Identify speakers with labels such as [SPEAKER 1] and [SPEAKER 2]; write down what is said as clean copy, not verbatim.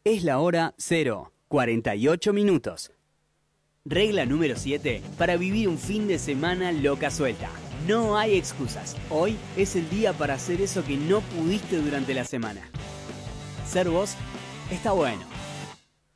[SPEAKER 1] Es la hora 0:48 minutos. Regla número 7 para vivir un fin de semana loca suelta. No hay excusas. Hoy es el día para hacer eso que no pudiste durante la semana. Ser vos está bueno.